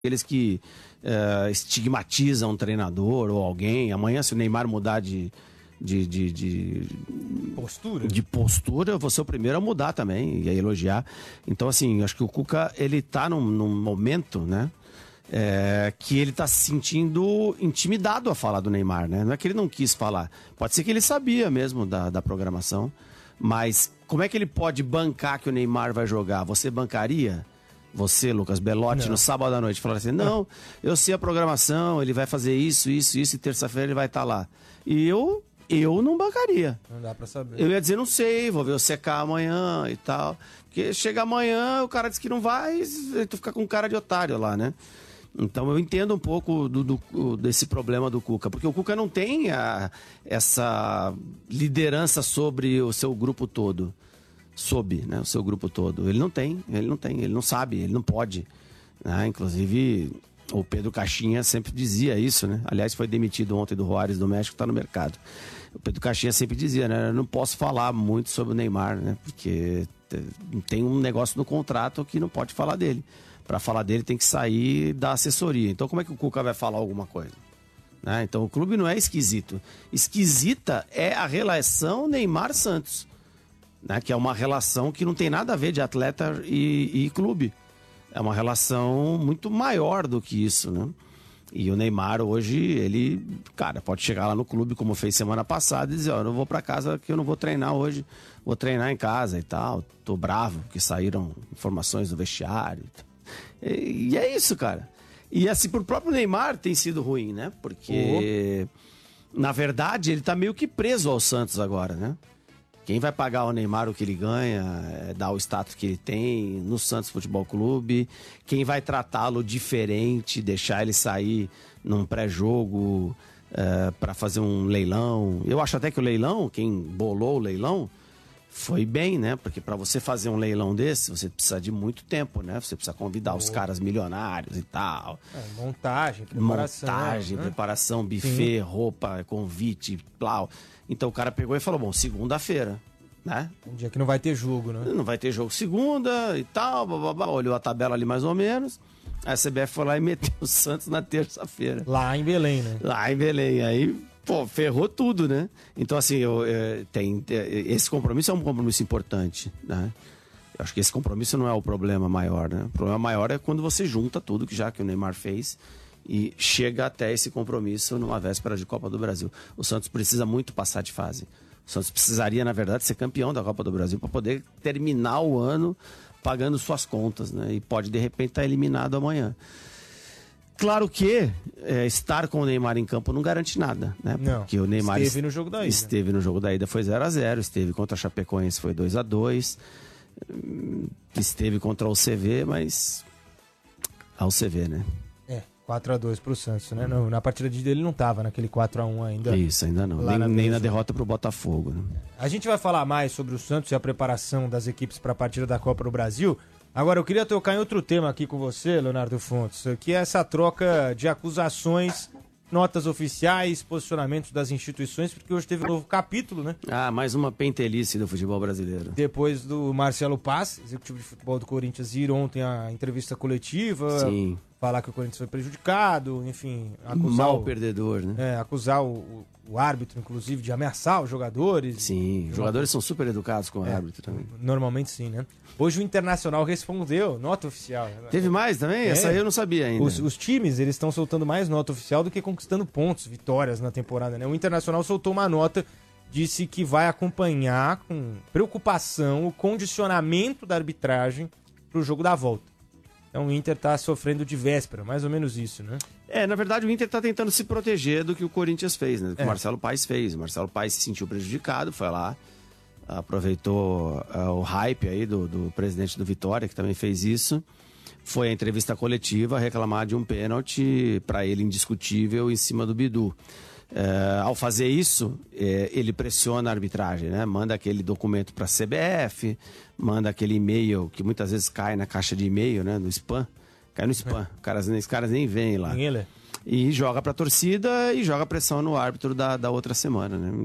aqueles que estigmatizam um treinador ou alguém. Amanhã, se o Neymar mudar de postura, eu vou ser o primeiro a mudar também e a elogiar. Então, assim, acho que o Cuca, ele tá num momento, né, que ele tá se sentindo intimidado a falar do Neymar, né? Não é que ele não quis falar. Pode ser que ele sabia mesmo da programação, mas como é que ele pode bancar que o Neymar vai jogar? Você bancaria? Você, Lucas Belotti, no sábado à noite, falar assim, não, eu sei a programação, ele vai fazer isso, e terça-feira ele vai estar lá. E eu não bancaria. Não dá pra saber. Eu ia dizer, não sei, vou ver o CK amanhã e tal. Porque chega amanhã, o cara diz que não vai, e tu fica com cara de otário lá, né? Então eu entendo um pouco desse problema do Cuca, porque o Cuca não tem essa liderança sobre o seu grupo todo. Sob, né, o seu grupo todo. Ele não sabe, ele não pode. Né? Inclusive, o Pedro Caixinha sempre dizia isso, né? Aliás, foi demitido ontem do Juárez do México, está no mercado. O Pedro Caixinha sempre dizia, né? Eu não posso falar muito sobre o Neymar, né? Porque tem um negócio no contrato que não pode falar dele. Para falar dele tem que sair da assessoria. Então como é que o Cuca vai falar alguma coisa? Né? Então o clube não é esquisito. Esquisita é a relação Neymar-Santos. Né, que é uma relação que não tem nada a ver de atleta e clube. É uma relação muito maior do que isso, né? E o Neymar hoje, ele, cara, pode chegar lá no clube, como fez semana passada, e dizer, eu não vou pra casa que eu não vou treinar hoje, vou treinar em casa e tal. Tô bravo, porque saíram informações do vestiário. E é isso, cara. E assim, pro próprio Neymar tem sido ruim, né? Porque, na verdade, ele tá meio que preso ao Santos agora, né? Quem vai pagar ao Neymar o que ele ganha, dar o status que ele tem no Santos Futebol Clube. Quem vai tratá-lo diferente, deixar ele sair num pré-jogo para fazer um leilão. Eu acho até que o leilão, quem bolou o leilão, foi bem, né? Porque para você fazer um leilão desse, você precisa de muito tempo, né? Você precisa convidar os caras milionários e tal. Montagem, preparação, buffet, roupa, convite, plau. Então o cara pegou e falou, bom, segunda-feira, né? Um dia que não vai ter jogo, né? Não vai ter jogo segunda e tal, olhou a tabela ali mais ou menos. A CBF foi lá e meteu o Santos na terça-feira. Lá em Belém, né? Lá em Belém. Aí, pô, ferrou tudo, né? Então, assim, esse compromisso é um compromisso importante, né? Eu acho que esse compromisso não é o problema maior, né? O problema maior é quando você junta tudo que o Neymar fez e chega até esse compromisso numa véspera de Copa do Brasil. O Santos precisa muito passar de fase. O Santos precisaria, na verdade, ser campeão da Copa do Brasil para poder terminar o ano pagando suas contas, né? E pode, de repente, estar eliminado amanhã. Claro que estar com o Neymar em campo não garante nada, né? Porque o Neymar esteve no jogo da ida. Esteve no jogo da ida, foi 0-0. Esteve contra a Chapecoense, foi 2-2. Esteve contra o CV, mas ao CV, né? 4-2 pro Santos, né? Na partida de dele não tava naquele 4-1 ainda. Isso, ainda não. Nem na derrota pro Botafogo, né? A gente vai falar mais sobre o Santos e a preparação das equipes para a partida da Copa do Brasil. Agora, eu queria tocar em outro tema aqui com você, Leonardo Fontes, que é essa troca de acusações, notas oficiais, posicionamentos das instituições, porque hoje teve um novo capítulo, né? Mais uma pentelice do futebol brasileiro. Depois do Marcelo Paz, executivo de futebol do Corinthians, ir ontem à entrevista coletiva. Sim. Falar que o Corinthians foi prejudicado, enfim... perdedor, né? Acusar o árbitro, inclusive, de ameaçar os jogadores. Sim, os jogadores são super educados com o árbitro também. Normalmente sim, né? Hoje o Internacional respondeu, nota oficial. Teve mais também? Essa aí eu não sabia ainda. Os times, eles estão soltando mais nota oficial do que conquistando pontos, vitórias na temporada, né? O Internacional soltou uma nota, disse que vai acompanhar com preocupação o condicionamento da arbitragem para o jogo da volta. Então o Inter tá sofrendo de véspera, mais ou menos isso, né? Na verdade o Inter tá tentando se proteger do que o Corinthians fez, né? Do que o Marcelo Paes fez. O Marcelo Paes se sentiu prejudicado, foi lá, aproveitou o hype aí do presidente do Vitória, que também fez isso. Foi à entrevista coletiva reclamar de um pênalti para ele indiscutível em cima do Bidu. Ao fazer isso, ele pressiona a arbitragem, né? Manda aquele documento para a CBF, manda aquele e-mail que muitas vezes cai na caixa de e-mail, né? No spam. Cai no spam. Os caras nem veem lá. E joga para a torcida e joga pressão no árbitro da outra semana, né?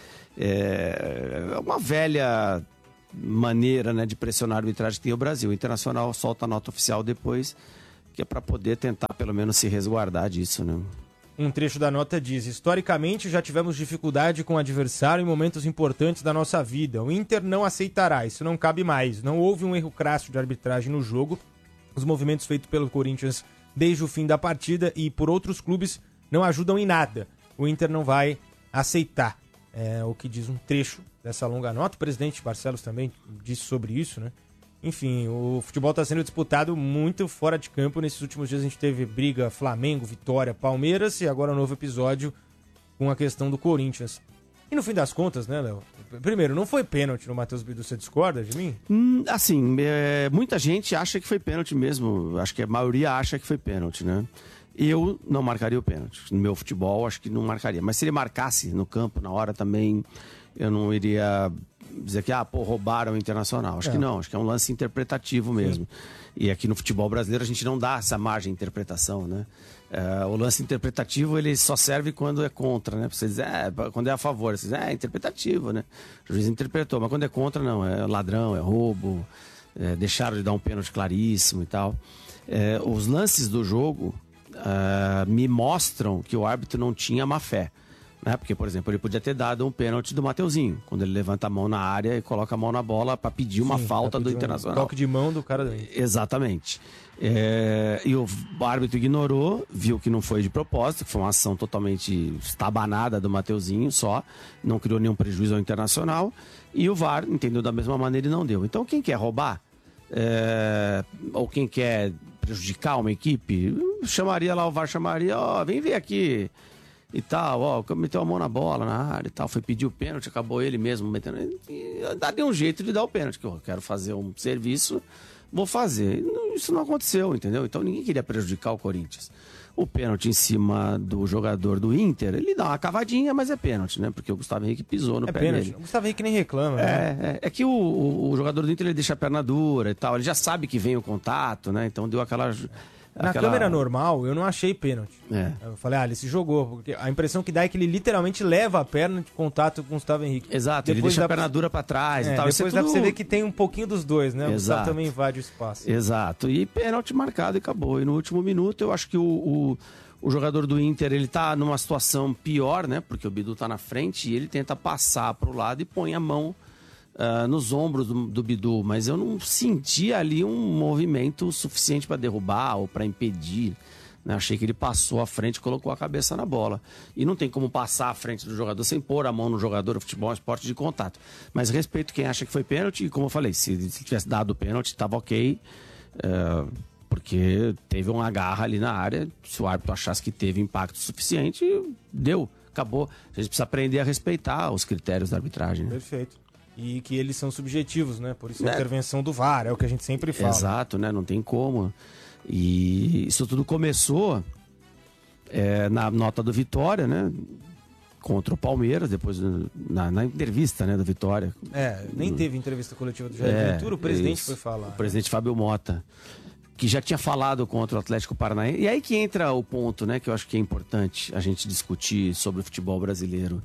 É uma velha maneira, né, de pressionar a arbitragem que tem o Brasil. O Internacional solta a nota oficial depois que é para poder tentar pelo menos se resguardar disso, né? Um trecho da nota diz: historicamente já tivemos dificuldade com o adversário em momentos importantes da nossa vida. O Inter não aceitará, isso não cabe mais. Não houve um erro crasso de arbitragem no jogo. Os movimentos feitos pelo Corinthians desde o fim da partida e por outros clubes não ajudam em nada. O Inter não vai aceitar. É o que diz um trecho dessa longa nota. O presidente Barcelos também disse sobre isso, né? Enfim, o futebol está sendo disputado muito fora de campo. Nesses últimos dias a gente teve briga Flamengo, Vitória, Palmeiras e agora um novo episódio com a questão do Corinthians. E no fim das contas, né, Léo? Primeiro, não foi pênalti no Matheus Bidu, você discorda de mim? Assim, muita gente acha que foi pênalti mesmo. Acho que a maioria acha que foi pênalti, né? Eu não marcaria o pênalti. No meu futebol, acho que não marcaria. Mas se ele marcasse no campo, na hora também, eu não iria dizer que, roubaram o Internacional. Acho que não, acho que é um lance interpretativo mesmo. Sim. E aqui no futebol brasileiro a gente não dá essa margem de interpretação, né? O lance interpretativo, ele só serve quando é contra, né? Você diz, quando é a favor, você diz, é interpretativo, né? O juiz interpretou, mas quando é contra, não. É ladrão, é roubo, deixaram de dar um pênalti claríssimo e tal. Os lances do jogo me mostram que o árbitro não tinha má fé. Né? Porque, por exemplo, ele podia ter dado um pênalti do Mateuzinho, quando ele levanta a mão na área e coloca a mão na bola para pedir uma falta do Internacional. Toque de mão do cara daí. Exatamente. E o árbitro ignorou, viu que não foi de propósito, que foi uma ação totalmente estabanada do Mateuzinho só, não criou nenhum prejuízo ao Internacional, e o VAR entendeu da mesma maneira e não deu. Então, quem quer roubar, ou quem quer prejudicar uma equipe, chamaria lá, o VAR chamaria, vem ver aqui e tal, meteu a mão na bola na área e tal, foi pedir o pênalti, acabou ele mesmo metendo, e daria um jeito de dar o pênalti, que eu quero fazer um serviço, vou fazer. Isso não aconteceu, entendeu? Então ninguém queria prejudicar o Corinthians. O pênalti em cima do jogador do Inter, ele dá uma cavadinha, mas é pênalti, né? Porque o Gustavo Henrique pisou no pé pênalti. dele. O Gustavo Henrique nem reclama, né? É que o jogador do Inter, ele deixa a perna dura e tal, ele já sabe que vem o contato, né? Então deu aquela... Na câmera normal, eu não achei pênalti. Eu falei, ele se jogou. Porque a impressão que dá é que ele literalmente leva a perna de contato com o Gustavo Henrique. Exato, depois ele deixa a perna dura pra trás e tal. Depois dá pra você ver que tem um pouquinho dos dois, né? Exato. O Gustavo também invade o espaço. Exato, e pênalti marcado e acabou. E no último minuto, eu acho que o jogador do Inter, ele tá numa situação pior, né? Porque o Bidu tá na frente e ele tenta passar pro lado e põe a mão nos ombros do Bidu, mas eu não senti ali um movimento suficiente para derrubar ou para impedir, né? Achei que ele passou à frente e colocou a cabeça na bola. E não tem como passar à frente do jogador sem pôr a mão no jogador. O futebol é um esporte de contato. Mas respeito quem acha que foi pênalti, e como eu falei, se tivesse dado o pênalti, estava ok, porque teve uma agarra ali na área. Se o árbitro achasse que teve impacto suficiente, deu, acabou. A gente precisa aprender a respeitar os critérios da arbitragem, né? Perfeito. E que eles são subjetivos, né? Por isso a intervenção do VAR, é o que a gente sempre fala. Exato, né? Não tem como. E isso tudo começou na nota do Vitória, né? Contra o Palmeiras, depois na entrevista, né, do Vitória. Nem teve entrevista coletiva do Jair Ventura, o presidente foi falar. O presidente Fábio Mota, que já tinha falado contra o Atlético Paranaense. E aí que entra o ponto, né, que eu acho que é importante a gente discutir sobre o futebol brasileiro.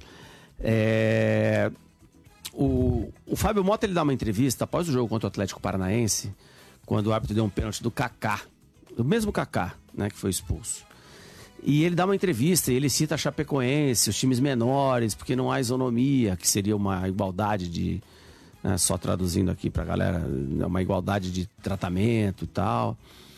O Fábio Mota, ele dá uma entrevista após o jogo contra o Atlético Paranaense, quando o árbitro deu um pênalti do Kaká, do mesmo Kaká, né, que foi expulso. E ele dá uma entrevista e ele cita a Chapecoense, os times menores, porque não há isonomia, que seria uma igualdade de... Né, só traduzindo aqui pra galera, uma igualdade de tratamento e tal.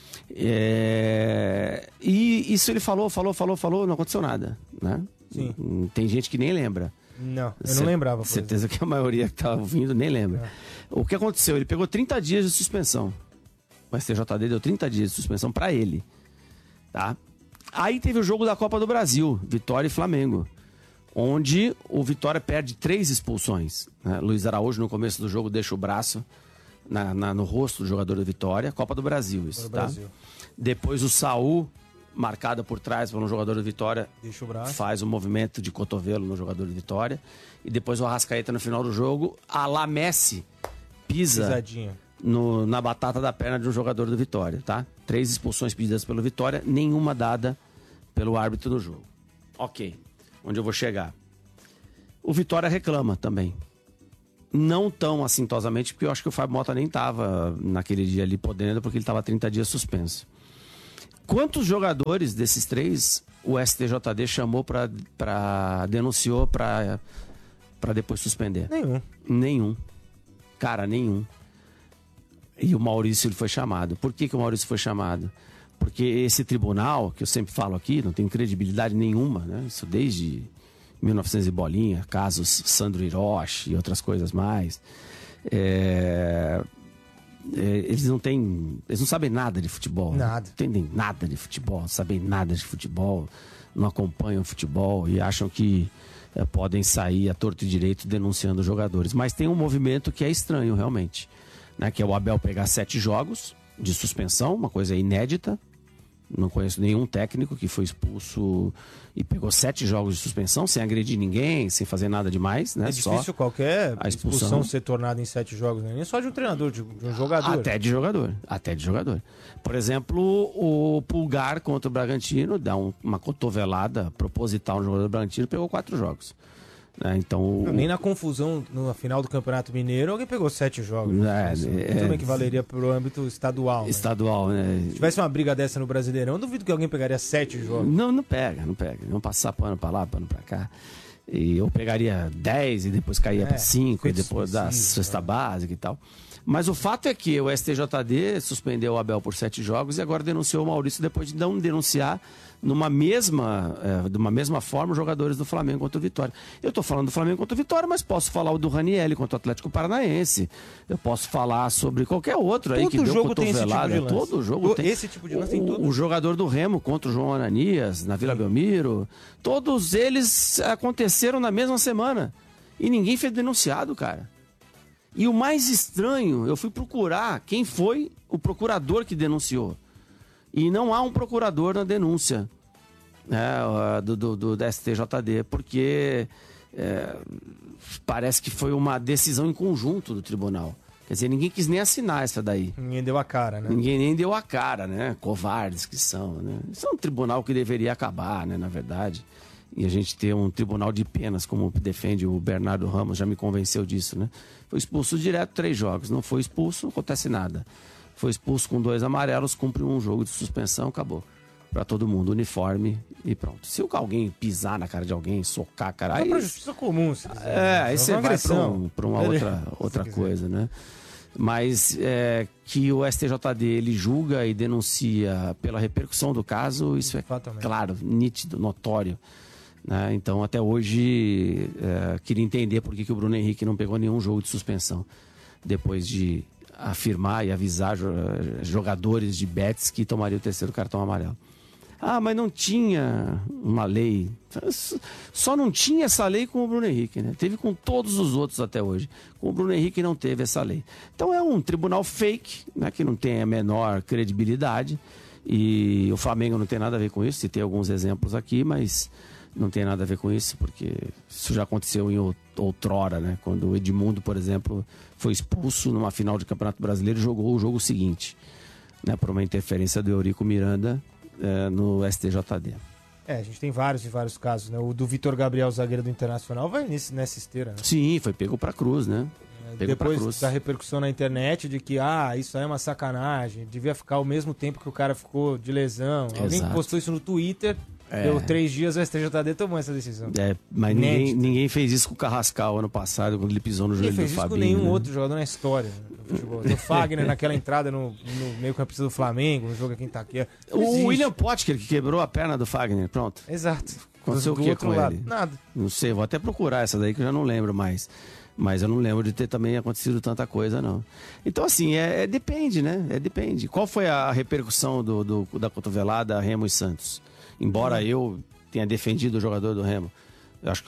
E isso ele falou, não aconteceu nada, né? Sim. Tem gente que nem lembra. Não, eu não lembrava. Certeza que a maioria que tá ouvindo nem lembra. O que aconteceu? Ele pegou 30 dias de suspensão. O STJD deu 30 dias de suspensão pra ele. Tá? Aí teve o jogo da Copa do Brasil, Vitória e Flamengo, onde o Vitória perde 3 expulsões. Né? Luiz Araújo, no começo do jogo, deixa o braço no rosto do jogador do Vitória. Copa do Brasil, isso, tá? Brasil. Depois o Saul, marcada por trás por um jogador do Vitória, deixa o braço, faz um movimento de cotovelo no jogador do Vitória. E depois o Arrascaeta, no final do jogo, a la Messi, pisa na batata da perna de um jogador do Vitória, tá? 3 expulsões pedidas pelo Vitória, nenhuma dada pelo árbitro do jogo. Ok, onde eu vou chegar? O Vitória reclama também. Não tão assintosamente, porque eu acho que o Fábio Mota nem estava naquele dia ali podendo, porque ele estava 30 dias suspenso. Quantos jogadores desses 3 o STJD chamou denunciou para depois suspender? Nenhum. Cara, nenhum. E o Maurício ele foi chamado. Por que o Maurício foi chamado? Porque esse tribunal, que eu sempre falo aqui, não tem credibilidade nenhuma, né? Isso desde 1900 e bolinha, casos Sandro Hiroshi e outras coisas mais. Eles não sabem nada de futebol. Nada. Não entendem nada de futebol, não sabem nada de futebol, não acompanham futebol e acham que podem sair a torto e direito denunciando jogadores. Mas tem um movimento que é estranho, realmente, né? Que é o Abel pegar 7 jogos de suspensão, uma coisa inédita. Não conheço nenhum técnico que foi expulso e pegou 7 jogos de suspensão sem agredir ninguém, sem fazer nada demais, né? É difícil só qualquer a expulsão ser tornada em 7 jogos, né? Nem só de um treinador, de um jogador. Até de jogador. Por exemplo, o Pulgar contra o Bragantino dá uma cotovelada proposital no jogador do Bragantino, pegou 4 jogos. Então, nem na confusão na final do Campeonato Mineiro alguém pegou 7 jogos. Também que valeria pro âmbito estadual. Estadual, né? Se tivesse uma briga dessa no Brasileirão, eu duvido que alguém pegaria 7 jogos. Não pega. Vão passar pano pra lá, pano pra cá. E eu pegaria 10 e depois caía pra 5 e depois da cesta básica e tal. Mas o fato é que o STJD suspendeu o Abel por 7 jogos e agora denunciou o Maurício depois de não denunciar de uma mesma forma os jogadores do Flamengo contra o Vitória. Eu estou falando do Flamengo contra o Vitória, mas posso falar o do Ranieri contra o Atlético Paranaense. Eu posso falar sobre qualquer outro aí que deu cotovelada. Todo jogo tem esse tipo de lance. Tem o jogador do Remo contra o João Ananias na Vila Belmiro. Todos eles aconteceram na mesma semana e ninguém foi denunciado, cara. E o mais estranho, eu fui procurar quem foi o procurador que denunciou. E não há um procurador na denúncia, né, da STJD, porque parece que foi uma decisão em conjunto do tribunal. Quer dizer, ninguém quis nem assinar essa daí. Ninguém deu a cara, né? Ninguém nem deu a cara, né? Covardes que são, né? Isso é um tribunal que deveria acabar, né, na verdade. E a gente ter um tribunal de penas, como defende o Bernardo Ramos, já me convenceu disso, né? Foi expulso direto 3 jogos. Não foi expulso, não acontece nada. Foi expulso com 2 amarelos, cumpre um jogo de suspensão, acabou. Pra todo mundo, uniforme e pronto. Se alguém pisar na cara de alguém, socar a cara... Aí pra justiça comum, se quiser. Aí você vai pra uma outra coisa, né? Mas que o STJD ele julga e denuncia pela repercussão do caso, isso é claro, nítido, notório. Né? Então, até hoje, queria entender por que o Bruno Henrique não pegou nenhum jogo de suspensão depois de afirmar e avisar jogadores de Betis que tomaria o 3º cartão amarelo. Mas não tinha uma lei. Só não tinha essa lei com o Bruno Henrique, né? Teve com todos os outros até hoje. Com o Bruno Henrique não teve essa lei. Então é um tribunal fake, né, que não tem a menor credibilidade. E o Flamengo não tem nada a ver com isso. Citei alguns exemplos aqui, mas não tem nada a ver com isso, porque isso já aconteceu em outrora, né? Quando o Edmundo, por exemplo, foi expulso numa final de Campeonato Brasileiro e jogou o jogo seguinte, né? Por uma interferência do Eurico Miranda no STJD. A gente tem vários e vários casos, né? O do Vitor Gabriel, zagueiro do Internacional, vai nessa esteira, né? Sim, foi pego pra cruz, né? Depois da repercussão na internet de que, isso aí é uma sacanagem, devia ficar o mesmo tempo que o cara ficou de lesão. Exato. Alguém postou isso no Twitter, deu 3 dias, o STJD tomou essa decisão. Mas ninguém fez isso com o Carrascal ano passado, quando ele pisou no joelho do Fabinho. Ninguém fez isso com nenhum outro jogador na história do futebol. O Fagner naquela entrada no meio-campista do Flamengo, no jogo aqui em Itaquera. O William Potker, que quebrou a perna do Fagner, pronto. Exato. Aconteceu o que com ele? Nada. Não sei, vou até procurar essa daí que eu já não lembro mais. Mas eu não lembro de ter também acontecido tanta coisa, não. Então, assim, depende, né? Depende. Qual foi a repercussão da cotovelada Remo e Santos? Embora eu tenha defendido o jogador do Remo. Eu acho que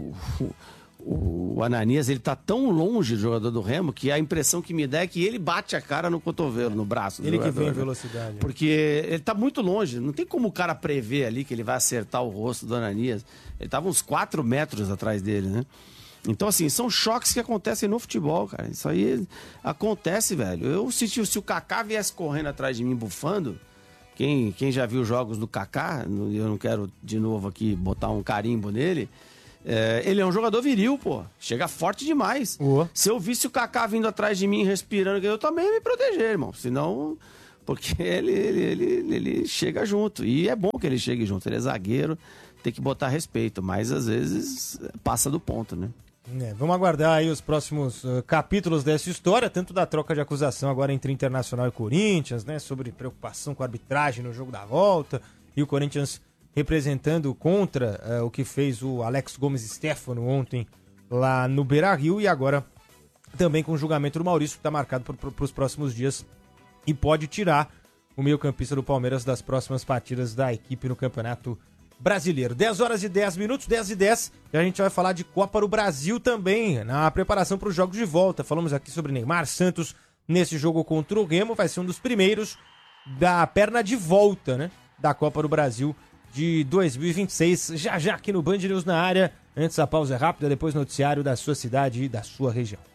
o Ananias, ele tá tão longe do jogador do Remo que a impressão que me dá é que ele bate a cara no cotovelo, no braço do ele jogador. Que vem em velocidade. Porque ele tá muito longe. Não tem como o cara prever ali que ele vai acertar o rosto do Ananias. Ele tava uns 4 metros atrás dele, né? Então, assim, são choques que acontecem no futebol, cara. Isso aí acontece, velho. Se o Kaká viesse correndo atrás de mim bufando, quem já viu jogos do Kaká, eu não quero de novo aqui botar um carimbo nele, ele é um jogador viril, pô. Chega forte demais. Se eu visse o Kaká vindo atrás de mim respirando, eu também ia me proteger, irmão. Senão porque ele chega junto. E é bom que ele chegue junto. Ele é zagueiro, tem que botar respeito, mas às vezes passa do ponto, né? Vamos aguardar aí os próximos capítulos dessa história, tanto da troca de acusação agora entre Internacional e Corinthians, né, sobre preocupação com a arbitragem no jogo da volta, e o Corinthians representando contra o que fez o Alex Gomes Stefano ontem lá no Beira-Rio, e agora também com o julgamento do Maurício, que está marcado para os próximos dias e pode tirar o meio-campista do Palmeiras das próximas partidas da equipe no Campeonato Brasileiro. 10h10, 10h10, e a gente vai falar de Copa do Brasil também, na preparação para os jogos de volta. Falamos aqui sobre Neymar Santos nesse jogo contra o Remo, vai ser um dos primeiros da perna de volta, né, da Copa do Brasil de 2026, já aqui no Band News na área. Antes a pausa rápida, depois noticiário da sua cidade e da sua região.